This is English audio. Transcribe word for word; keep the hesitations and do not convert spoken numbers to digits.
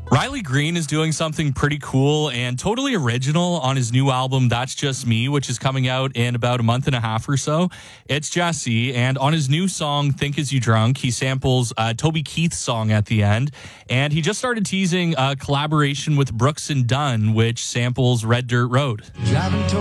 Riley Green is doing something pretty cool and totally original on his new album, That's Just Me, which is coming out in about a month and a half or so. It's Jesse, and on his new song, Think As You Drunk, he samples uh, Toby Keith's song at the end, and he just started teasing a collaboration with Brooks and Dunn, which samples Red Dirt Road.